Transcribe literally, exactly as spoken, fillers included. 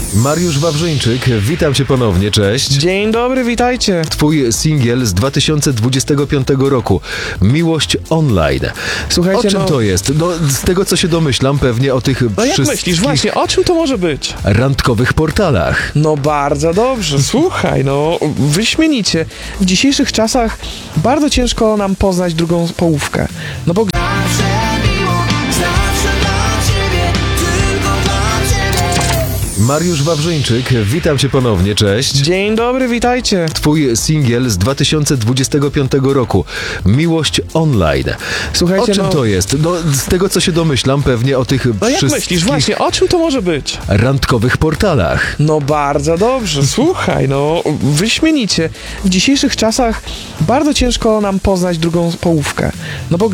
Mariusz Wawrzyńczyk, witam cię ponownie, cześć. Dzień dobry, witajcie. Twój singiel z dwa tysiące dwudziestego piątego roku, Miłość Online. Słuchajcie, O czym no, to jest? No, z tego co się domyślam, pewnie o tych no jak wszystkich myślisz, właśnie, o czym to może być? randkowych portalach. No bardzo dobrze, słuchaj, no wyśmienicie. W dzisiejszych czasach bardzo ciężko nam poznać drugą połówkę. No bo Mariusz Wawrzyńczyk, witam cię ponownie, cześć. Dzień dobry, witajcie. Twój singiel z dwa tysiące dwudziestego piątego roku, Miłość Online. Słuchajcie, O czym no, to jest? No, z tego co się domyślam, pewnie o tych no jak wszystkich myślisz, właśnie, o czym to może być? randkowych portalach. No bardzo dobrze, słuchaj, no wyśmienicie. W dzisiejszych czasach bardzo ciężko nam poznać drugą połówkę. No bo